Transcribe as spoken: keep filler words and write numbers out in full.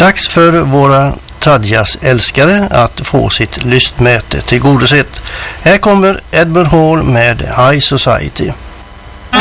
Dags för våra tradjazz-älskare att få sitt lystmäte tillgodosett. Här kommer Edmund Hall med High Society.